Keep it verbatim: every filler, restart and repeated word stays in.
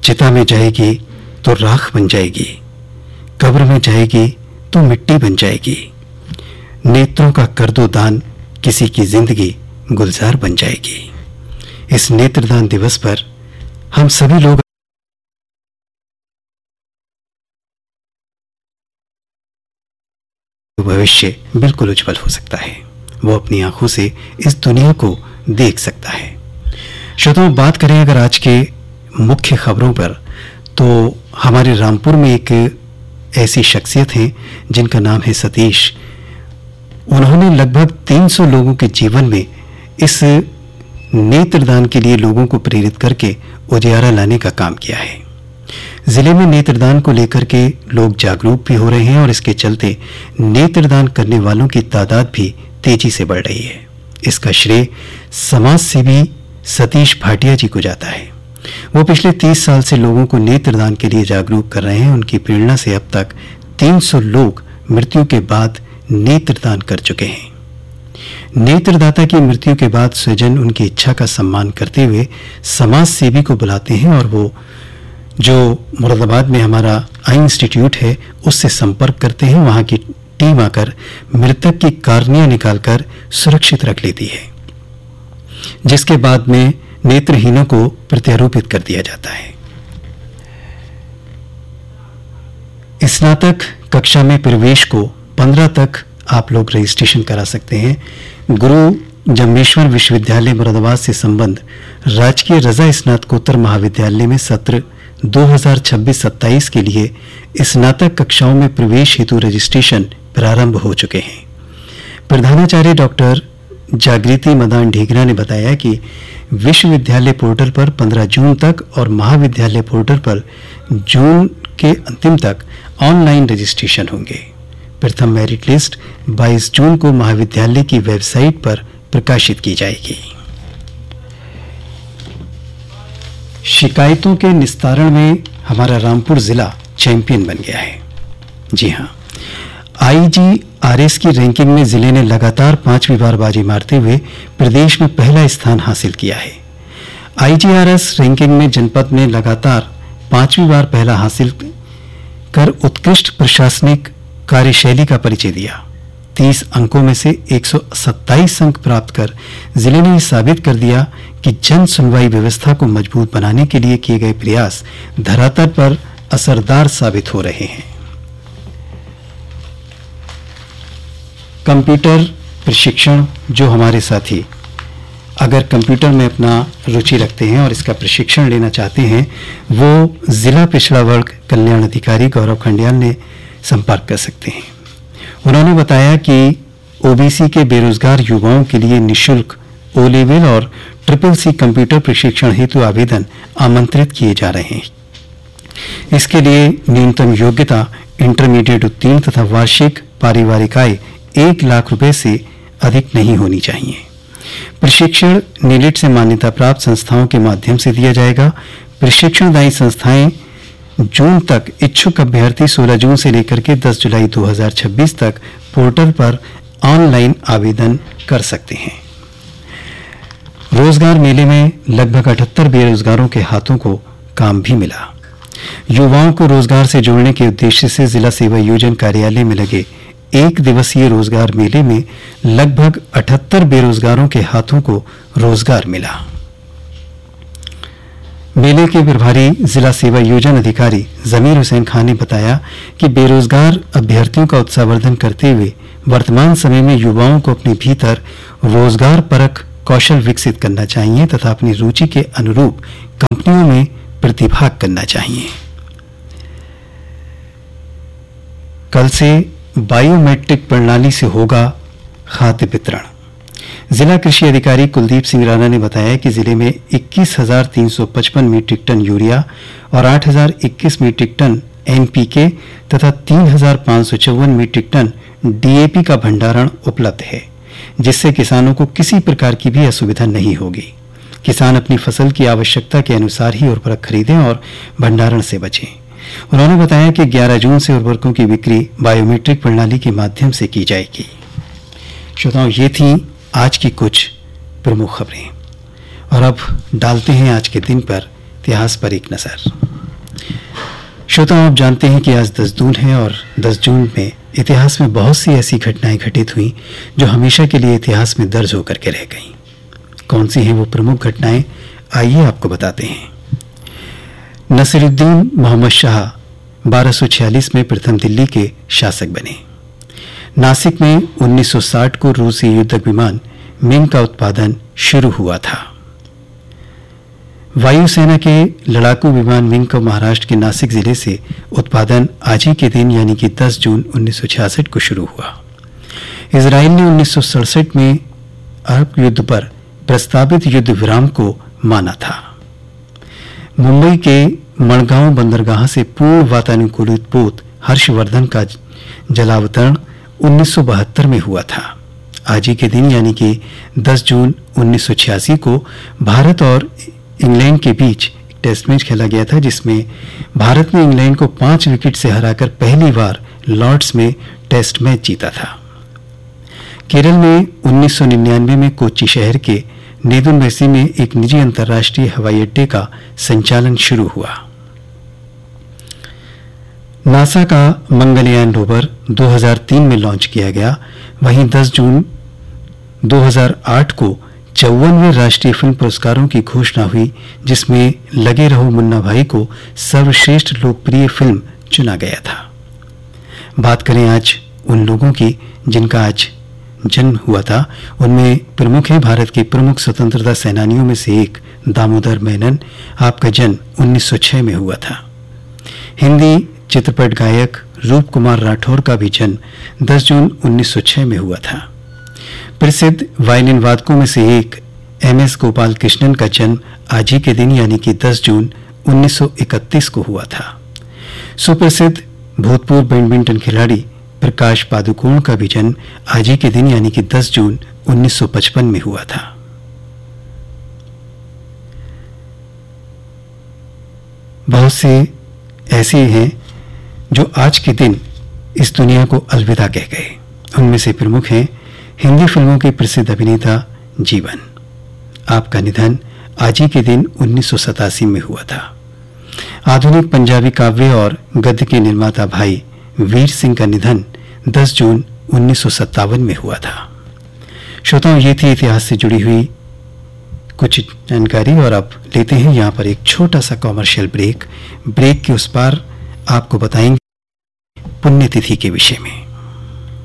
चिता में जाएगी तो राख बन जाएगी, कब्र में जाएगी तो मिट्टी बन जाएगी। नेत्रों का कर दो दान, किसी की जिंदगी गुलजार बन जाएगी। इस नेत्रदान दिवस पर हम सभी लोग भविष्य बिल्कुल उज्जवल हो सकता है। वो अपनी आंखों से इस दुनिया को देख सकता है। श्रोताओं, बात करें अगर आज के मुख्य खबरों पर, तो हमारे रामपुर में एक ऐसी शख्सियत है जिनका नाम है सतीश। उन्होंने लगभग तीन सौ लोगों के जीवन में इस नेत्रदान के लिए लोगों को प्रेरित करके उजियारा लाने का काम किया है। जिले में नेत्रदान को लेकर के लोग जागरूक भी हो रहे हैं और इसके चलते नेत्रदान करने वालों की तादाद भी तेजी से बढ़ रही है। इसका श्रेय समाज सेवी सतीश भाटिया जी को जाता है। वो पिछले तीस साल से लोगों को नेत्रदान के लिए जागरूक कर रहे हैं। उनकी प्रेरणा से अब तक तीन सौ लोग मृत्यु के बाद नेत्रदान कर चुके हैं। नेत्रदाता की मृत्यु के बाद स्वजन उनकी इच्छा का सम्मान करते हुए समाज सेवी को बुलाते हैं और वो जो मुरादाबाद में हमारा आई इंस्टीट्यूट है उससे संपर्क करते हैं। वहां की टीम आकर मृतक की कार्निया निकालकर सुरक्षित रख लेती है, जिसके बाद में नेत्रहीनों को प्रत्यारोपित कर दिया जाता है। स्नातक कक्षा में प्रवेश को पंद्रह तक आप लोग रजिस्ट्रेशन करा सकते हैं। गुरु जम्बेश्वर विश्वविद्यालय मुरादाबाद से संबंध राजकीय रजा स्नातकोत्तर महाविद्यालय में सत्र दो हज़ार छब्बीस सत्ताईस के लिए स्नातक कक्षाओं में प्रवेश हेतु रजिस्ट्रेशन प्रारंभ हो चुके हैं। प्रधानाचार्य डॉक्टर जागृति मदान ढीगरा ने बताया कि विश्वविद्यालय पोर्टल पर पंद्रह जून तक और महाविद्यालय पोर्टल पर जून के अंतिम तक ऑनलाइन रजिस्ट्रेशन होंगे। प्रथम मेरिट लिस्ट बाईस जून को महाविद्यालय की वेबसाइट पर प्रकाशित की जाएगी। शिकायतों के निस्तारण में हमारा रामपुर जिला चैंपियन बन गया है। जी हां, आईजीआरएस की रैंकिंग में जिले ने लगातार पांचवी बार बाजी मारते हुए प्रदेश में पहला स्थान हासिल किया है। आईजीआरएस रैंकिंग में जनपद ने लगातार पांचवी बार पहला हासिल कर उत्कृष्ट प्रशासनिक कार्यशैली का परिचय दिया। तीस अंकों में से एक सौ सत्ताईस अंक प्राप्त कर जिले ने यह साबित कर दिया कि जन सुनवाई व्यवस्था को मजबूत बनाने के लिए किए गए प्रयास धरातल पर असरदार साबित हो रहे हैं। कंप्यूटर प्रशिक्षण, जो हमारे साथी अगर कंप्यूटर में अपना रुचि रखते हैं और इसका प्रशिक्षण लेना चाहते हैं, वो जिला पिछड़ा वर्ग कल्याण अधिकारी गौरव खंडियाल ने संपर्क कर सकते हैं। उन्होंने बताया कि ओबीसी के बेरोजगार युवाओं के लिए निशुल्क ओ लेवल और ट्रिपल सी कंप्यूटर प्रशिक्षण हेतु आवेदन आमंत्रित किए जा रहे हैं। इसके लिए न्यूनतम योग्यता इंटरमीडिएट उत्तीर्ण तथा वार्षिक पारिवारिक आय एक लाख रुपए से अधिक नहीं होनी चाहिए। प्रशिक्षण नीलिट से मान्यता प्राप्त संस्थाओं के माध्यम से दिया जाएगा। प्रशिक्षणदायी संस्थाएं जून तक इच्छुक अभ्यर्थी सोलह जून से लेकर के दस जुलाई दो हज़ार छब्बीस तक पोर्टल पर ऑनलाइन आवेदन कर सकते हैं। रोजगार मेले में लगभग अठहत्तर बेरोजगारों के हाथों को काम भी मिला। युवाओं को रोजगार से जोड़ने के उद्देश्य से जिला सेवा योजन कार्यालय में लगे एक दिवसीय रोजगार मेले में लगभग अठहत्तर बेरोजगारों के हाथों को रोजगार मिला। मेले के प्रभारी जिला सेवा योजन अधिकारी जमीर हुसैन खान ने बताया कि बेरोजगार अभ्यर्थियों का उत्साहवर्धन करते हुए वर्तमान समय में युवाओं को अपने भीतर रोजगार परक कौशल विकसित करना चाहिए तथा अपनी रुचि के अनुरूप कंपनियों में प्रतिभाग करना चाहिए। कल से बायोमेट्रिक प्रणाली से होगा खाद्य वितरण। जिला कृषि अधिकारी कुलदीप सिंह राणा ने बताया कि जिले में इक्कीस हजार तीन सौ पचपन मीट्रिक टन यूरिया और आठ हजार इक्कीस मीट्रिक टन एनपीके तथा तीन हजार पाँच सौ चौवन मीट्रिक टन डीएपी का भंडारण उपलब्ध है, जिससे किसानों को किसी प्रकार की भी असुविधा नहीं होगी। किसान अपनी फसल की आवश्यकता के अनुसार ही उर्वरक खरीदें और भंडारण से बचें। उन्होंने बताया कि ग्यारह जून से उर्वरकों की बिक्री बायोमेट्रिक प्रणाली के माध्यम से की जाएगी। श्रोताओं, ये थी आज की कुछ प्रमुख खबरें और अब डालते हैं आज के दिन पर इतिहास पर एक नजर। श्रोताओं, आप जानते हैं कि आज दस जून है और दस जून में इतिहास में बहुत सी ऐसी घटनाएं घटित हुई जो हमेशा के लिए इतिहास में दर्ज होकर के रह गईं। कौन सी हैं वो प्रमुख घटनाएं, आइए आपको बताते हैं। नसीरुद्दीन मोहम्मद शाह बारह सौ छियालीस में प्रथम दिल्ली के शासक बने। नासिक में उन्नीस सौ साठ को रूसी युद्धक विमान मिग का उत्पादन शुरू हुआ था। वायुसेना के लड़ाकू विमान मिग का महाराष्ट्र के नासिक जिले से उत्पादन आज ही के दिन यानी कि दस जून उन्नीस सौ छियासठ को शुरू हुआ। इजराइल ने उन्नीस सौ सड़सठ में अरब युद्ध पर प्रस्तावित युद्ध विराम को माना था। मुंबई के मड़गांव बंदरगाह से पूर्ण वातानुकूलित पोत हर्षवर्धन का जलावतरण उन्नीस सौ बहत्तर में हुआ था। आज ही के दिन यानी कि दस जून उन्नीस सौ छियासी को भारत और इंग्लैंड के बीच एक टेस्ट मैच खेला गया था, जिसमें भारत ने इंग्लैंड को पांच विकेट से हराकर पहली बार लॉर्ड्स में टेस्ट मैच जीता था। केरल में उन्नीस सौ निन्यानवे में कोच्चि शहर के नेदुनबेसी में एक निजी अंतर्राष्ट्रीय हवाई अड्डे का संचालन शुरू हुआ। नासा का मंगलयान रोवर दो हज़ार तीन में लॉन्च किया गया। वहीं दस जून दो हज़ार आठ को चौवनवें राष्ट्रीय फिल्म पुरस्कारों की घोषणा हुई, जिसमें लगे रहो मुन्ना भाई को सर्वश्रेष्ठ लोकप्रिय फिल्म चुना गया था। बात करें आज उन लोगों की जिनका आज जन्म हुआ था, उनमें प्रमुख हैं भारत के प्रमुख स्वतंत्रता सेनानियों में से एक दामोदर मेनन। आपका जन्म उन्नीस सौ छह में हुआ था। हिंदी चित्रपट गायक रूप कुमार राठौर का भी जन्म दस जून उन्नीस सौ छह में हुआ था। प्रसिद्ध वायलिन वादकों में से एक एम एस गोपाल कृष्णन का जन्म आज ही के दिन यानी कि दस जून उन्नीस सौ इकतीस को हुआ था। सुप्रसिद्ध भूतपूर्व बैडमिंटन खिलाड़ी प्रकाश पादुकोण का भी जन्म आज ही के दिन यानी कि दस जून उन्नीस सौ पचपन में हुआ था। बहुत से ऐसे हैं जो आज के दिन इस दुनिया को अलविदा कह गए। उनमें से प्रमुख हैं हिंदी फिल्मों के प्रसिद्ध अभिनेता जीवन। आपका निधन आज ही के दिन उन्नीस सौ सतासी में हुआ था। आधुनिक पंजाबी काव्य और गद्य के निर्माता भाई वीर सिंह का निधन दस जून उन्नीस सौ सत्तावन में हुआ था। श्रोताओं, ये थी इतिहास से जुड़ी हुई कुछ जानकारी और अब लेते हैं यहाँ पर एक छोटा सा कॉमर्शियल ब्रेक। ब्रेक के उस पार आपको बताएंगे पुण्यतिथि के विषय में।